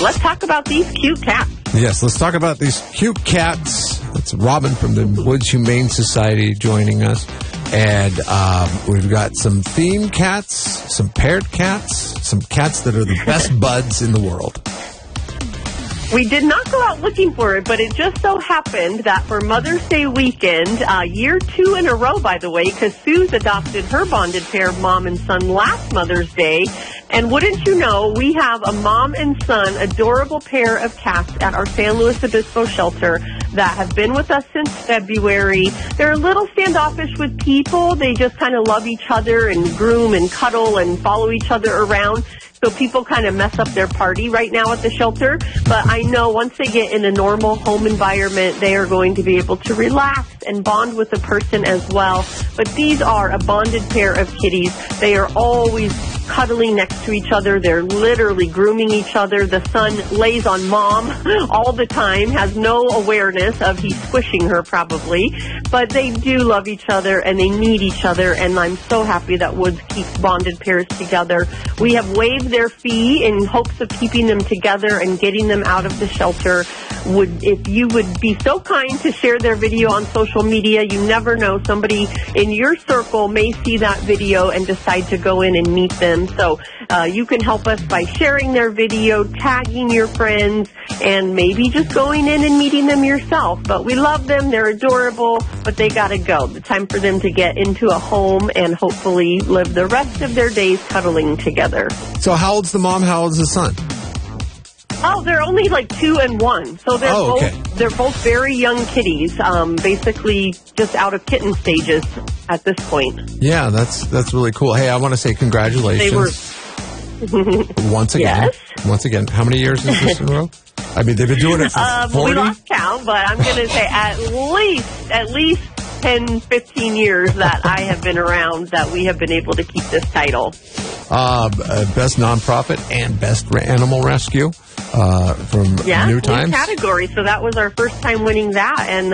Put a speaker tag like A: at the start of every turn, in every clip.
A: let's talk about these cute cats.
B: Yes, let's talk about these cute cats. It's Robin from the Woods Humane Society joining us. And we've got some themed cats, some paired cats, some cats that are the best buds in the world.
A: We did not go out looking for it, but it just so happened that for Mother's Day weekend, year 2 in a row, by the way, because Sue's adopted her bonded pair of mom and son last Mother's Day. And wouldn't you know, we have a mom and son, adorable pair of cats at our San Luis Obispo shelter that have been with us since February. They're a little standoffish with people. They just kind of love each other and groom and cuddle and follow each other around. So people kind of mess up their party right now at the shelter. But I know once they get in a normal home environment, they are going to be able to relax and bond with a person as well. But these are a bonded pair of kitties. They are always cuddling next to each other. They're literally grooming each other. The son lays on mom all the time, has no awareness of he's squishing her probably. But they do love each other and they need each other. And I'm so happy that Woods keeps bonded pairs together. We have waived their fee in hopes of keeping them together and getting them out of the shelter. If you would be so kind to share their video on social media, you never know, somebody in your circle may see that video and decide to go in and meet them. So you can help us by sharing their video, tagging your friends, and maybe just going in and meeting them yourself. But we love them. They're adorable, but they got to go. It's time for them to get into a home and hopefully live the rest of their days cuddling together.
B: So how old's the mom? How old's the son?
A: Oh, they're only like 2 and 1. So they're both very young kitties, basically just out of kitten stages at this point.
B: Yeah, that's really cool. Hey, I want to say congratulations.
A: They were
B: once again.
A: Yes.
B: Once again. How many years is this in a row? I mean, they've been doing it for 40?
A: We lost count, but I'm going to say at least 10, 15 years that I have been around that we have been able to keep this title.
B: Best nonprofit and best animal rescue from New Times.
A: New category. So that was our first time winning that, and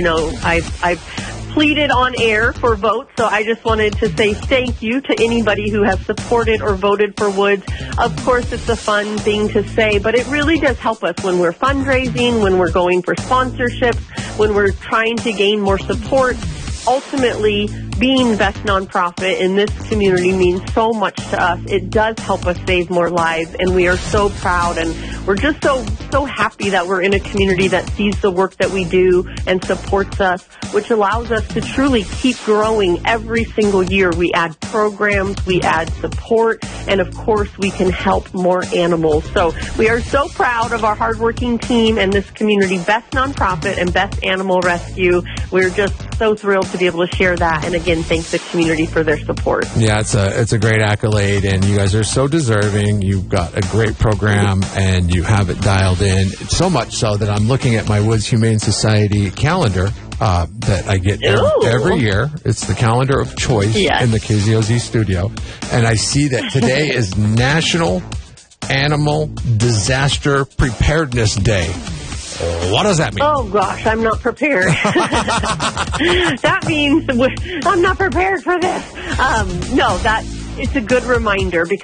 A: I've pleaded on air for votes. So I just wanted to say thank you to anybody who has supported or voted for Woods. Of course, it's a fun thing to say, but it really does help us when we're fundraising, when we're going for sponsorships, when we're trying to gain more support. Ultimately, being best nonprofit in this community means so much to us. It does help us save more lives, and we are so proud, and we're just so happy that we're in a community that sees the work that we do and supports us, which allows us to truly keep growing every single year. We add programs, we add support, and of course, we can help more animals. So we are so proud of our hardworking team and this community, best nonprofit and best animal rescue. We're just so thrilled to be able to share that, and again, thank the community for their support.
B: Yeah, it's a great accolade, and you guys are so deserving. You've got a great program, and you have it dialed in, so much so that I'm looking at my Woods Humane Society calendar that I get every year. It's the calendar of choice in the KZOZ studio, and I see that today is National Animal Disaster Preparedness Day. What does that mean?
A: Oh, gosh, I'm not prepared. That means I'm not prepared for this. It's a good reminder because